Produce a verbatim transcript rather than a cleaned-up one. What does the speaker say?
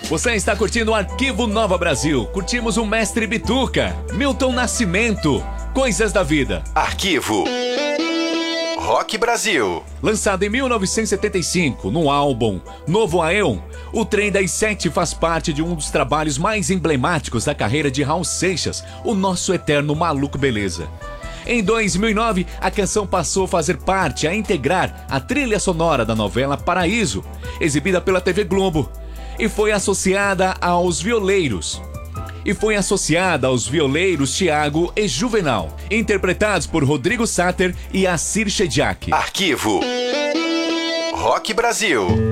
Você está curtindo o Arquivo Nova Brasil. Curtimos o Mestre Bituca, Milton Nascimento, Coisas da Vida. Arquivo Rock Brasil. Lançado em mil novecentos e setenta e cinco, no álbum Novo Aeon, o Trem das Sete faz parte de um dos trabalhos mais emblemáticos da carreira de Raul Seixas, o nosso eterno Maluco Beleza. Em dois mil e nove, a canção passou a fazer parte, a integrar a trilha sonora da novela Paraíso, exibida pela T V Globo, e foi associada aos violeiros. E foi associada aos violeiros Tiago e Juvenal, interpretados por Rodrigo Sater e Assir Shediac. Arquivo Rock Brasil.